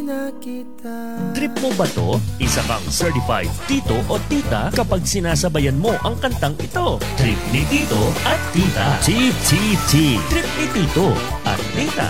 na kita. Trip mo ba to? Isa kang certified tito o tita kapag sinasabayan mo ang kantang ito. Trip ni Tito at Tita. TTT. Trip ni Tito at Tita.